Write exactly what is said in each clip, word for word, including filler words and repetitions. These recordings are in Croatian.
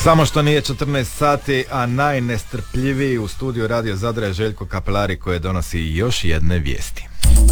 Samo što nije četrnaest sati, a najnestrpljiviji u studiju Radio Zadra je Željko Kapelari koji donosi još jedne vijesti.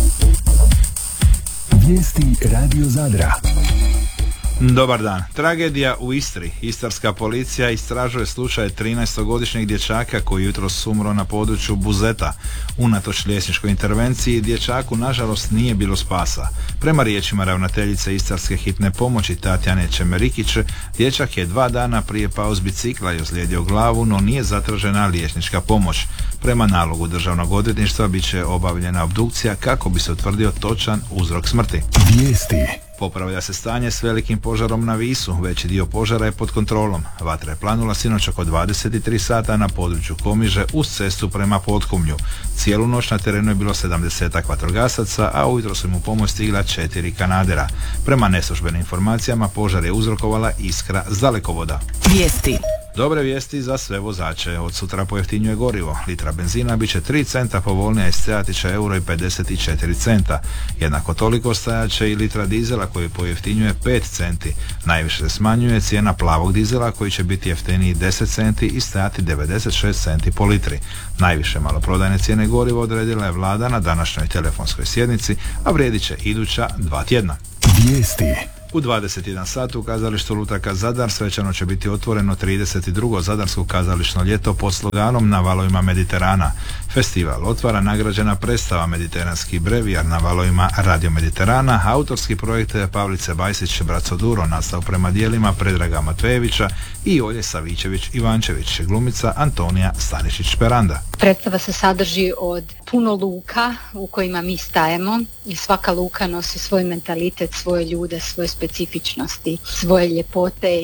Vijesti Radio Zadra. Dobar dan. Tragedija u Istri. Istarska policija istražuje slučaj trinaestogodišnjeg dječaka koji jutros umro na području Buzeta. Unatoč liječničkoj intervenciji, dječaku nažalost nije bilo spasa. Prema riječima ravnateljice Istarske hitne pomoći Tatjane Čemerikić, dječak je dva dana prije pao s bicikla i ozlijedio glavu, no nije zatražena liječnička pomoć. Prema nalogu državnog odvjetništva bit će obavljena obdukcija kako bi se utvrdio točan uzrok smrti. Vijesti. Popravlja se stanje s velikim požarom na Visu. Veći dio požara je pod kontrolom. Vatra je planula sinoć oko dvadeset tri sata na području Komiže uz cestu prema Potkumlju. Cijelu noć na terenu je bilo sedamdesetak vatrogasaca, a ujutro su im u pomoć stigla četiri kanadera. Prema neslužbenim informacijama požar je uzrokovala iskra s dalekovoda. Vijesti. Dobre vijesti za sve vozače. Od sutra pojeftinjuje gorivo. Litra benzina bit će tri centa povoljnija i stajati će euro i pedeset četiri centa. Jednako toliko stajaće i litra dizela koji pojeftinjuje pet centi. Najviše se smanjuje cijena plavog dizela koji će biti jeftiniji deset centi i stajati devedeset šest centi po litri. Najviše maloprodajne cijene goriva odredila je vlada na današnjoj telefonskoj sjednici, a vrijedit će iduća dva tjedna. Vijesti. U dvadeset jedan sat u kazalištu Lutaka Zadar svečano će biti otvoreno trideset drugo Zadarsko kazališno ljeto pod sloganom Na valovima Mediterana. Festival otvara nagrađena predstava Mediteranski brevijar na valovima Radio Mediterana, autorski projekt Pavlice Bajsić Bracoduro nastao prema dijelima Predraga Matvejevića i Olje Savićević-Ivančević, glumica Antonija Stanišić-Peranda. Predstava se sadrži od puno luka u kojima mi stajemo i svaka luka nosi svoj mentalitet, svoje ljude, svoje specifičnosti, svoje ljepote